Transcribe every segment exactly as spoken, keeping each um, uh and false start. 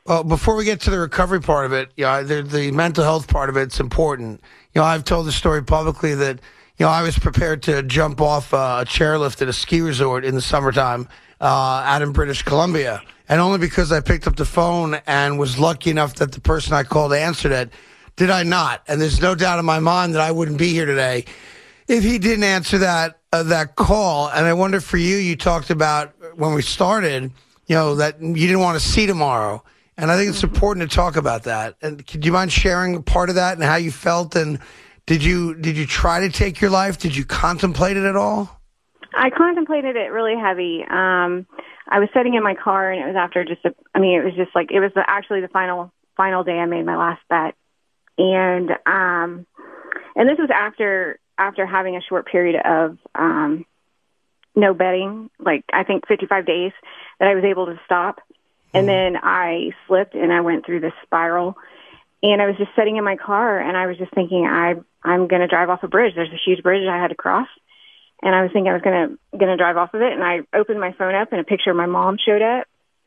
Well, before we get to the recovery part of it, yeah, the, the mental health part of it's important. You know, I've told the story publicly that, you know, I was prepared to jump off uh, a chairlift at a ski resort in the summertime uh, out in British Columbia. And only because I picked up the phone and was lucky enough that the person I called answered it, did I not. And there's no doubt in my mind that I wouldn't be here today if he didn't answer that uh, that call. And I wonder for you, you talked about when we started, you know, that you didn't want to see tomorrow. And I think it's important to talk about that. And could you mind sharing part of that and how you felt? And did you did you try to take your life? Did you contemplate it at all? I contemplated it really heavy. Um, I was sitting in my car, and it was after just a, I mean, it was just like, it was actually the final final day I made my last bet. And um, and this was after after having a short period of um, no betting, like I think fifty-five days that I was able to stop. And then I slipped and I went through this spiral, and I was just sitting in my car and I was just thinking, I, I'm going to drive off a bridge. There's a huge bridge I had to cross. And I was thinking I was going to, going to drive off of it. And I opened my phone up and a picture of my mom showed up,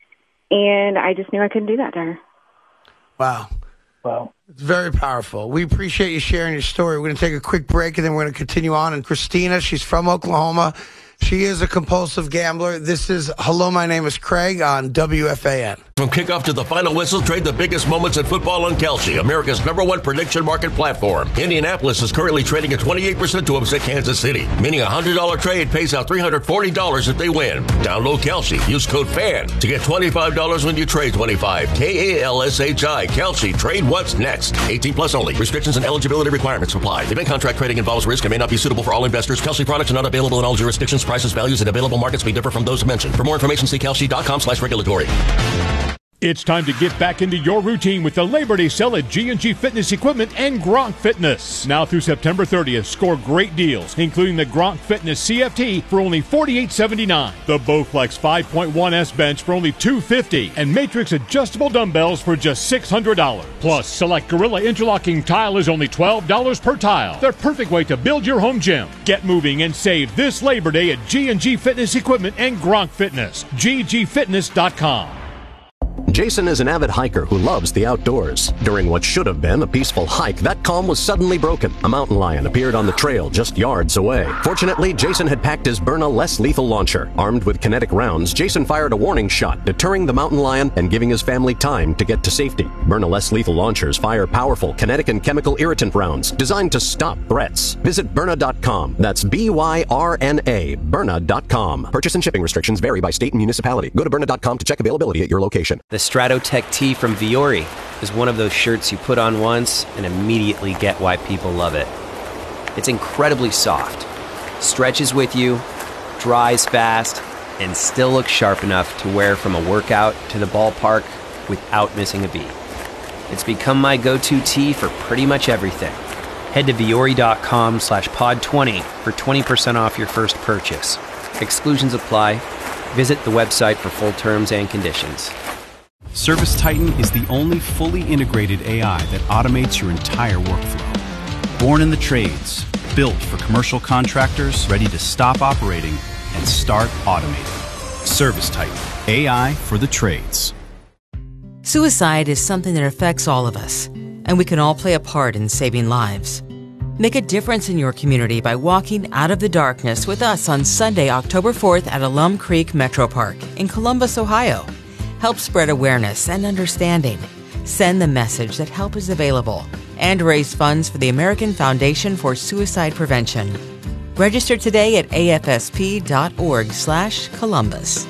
and I just knew I couldn't do that to her. Wow. Wow. It's very powerful. We appreciate you sharing your story. We're going to take a quick break and then we're going to continue on. And Christina, she's from Oklahoma. She is a compulsive gambler. This is Hello, My Name is Craig on W F A N. From kickoff to the final whistle, trade the biggest moments in football on Kalshi, America's number one prediction market platform. Indianapolis is currently trading at twenty-eight percent to upset Kansas City, meaning a one hundred dollars trade pays out three hundred forty dollars if they win. Download Kalshi. Use code FAN to get twenty-five dollars when you trade twenty-five. K A L S H I. Kalshi. Trade what's next. eighteen plus only. Restrictions and eligibility requirements apply. Event contract trading involves risk and may not be suitable for all investors. Kalshi products are not available in all jurisdictions. Prices, values, and available markets may differ from those mentioned. For more information, see kalshi.com slash regulatory. It's time to get back into your routine with the Labor Day sale at G and G Fitness Equipment and Gronk Fitness. Now through September thirtieth, score great deals, including the Gronk Fitness C F T for only forty-eight seventy-nine, the Bowflex five point one S bench for only two fifty, and Matrix adjustable dumbbells for just six hundred dollars. Plus, select Gorilla interlocking tile is only twelve dollars per tile. The perfect way to build your home gym. Get moving and save this Labor Day at G and G Fitness Equipment and Gronk Fitness. G G fitness dot com. Jason is an avid hiker who loves the outdoors. During what should have been a peaceful hike, that calm was suddenly broken. A mountain lion appeared on the trail just yards away. Fortunately, Jason had packed his Byrna less lethal launcher. Armed with kinetic rounds, Jason fired a warning shot, deterring the mountain lion and giving his family time to get to safety. Byrna less lethal launchers fire powerful kinetic and chemical irritant rounds designed to stop threats. Visit Byrna dot com. That's B Y R N A, Byrna dot com. Purchase and shipping restrictions vary by state and municipality. Go to Byrna dot com to check availability at your location. The Stratotech Tee from Viore is one of those shirts you put on once and immediately get why people love it. It's incredibly soft, stretches with you, dries fast, and still looks sharp enough to wear from a workout to the ballpark without missing a beat. It's become my go-to tee for pretty much everything. Head to Viore.com slash pod 20 for twenty percent off your first purchase. Exclusions apply. Visit the website for full terms and conditions. ServiceTitan is the only fully integrated A I that automates your entire workflow. Born in the trades, built for commercial contractors ready to stop operating and start automating. ServiceTitan, A I for the trades. Suicide is something that affects all of us, and we can all play a part in saving lives. Make a difference in your community by walking out of the darkness with us on Sunday, October fourth at Alum Creek Metro Park in Columbus, Ohio. Help spread awareness and understanding. Send the message that help is available and raise funds for the American Foundation for Suicide Prevention. Register today at A F S P dot org slash Columbus.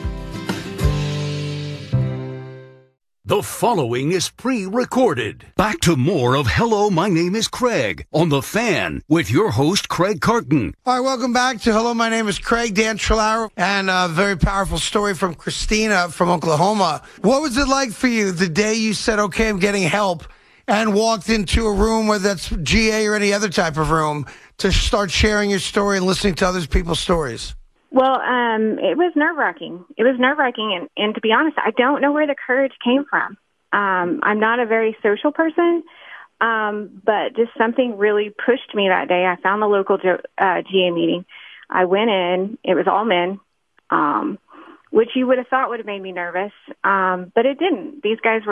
The following is pre-recorded. Back to more of Hello, My Name is Craig on The Fan with your host, Craig Carton. All right, welcome back to Hello, My Name is Craig, Dan Trelauer, and a very powerful story from Christina from Oklahoma. What was it like for you the day you said, okay, I'm getting help, and walked into a room, whether that's G A or any other type of room, to start sharing your story and listening to other people's stories? Well, um, it was nerve-wracking. It was nerve-wracking, and, and to be honest, I don't know where the courage came from. Um, I'm not a very social person, um, but just something really pushed me that day. I found the local uh, G A meeting. I went in. It was all men, um, which you would have thought would have made me nervous, um, but it didn't. These guys were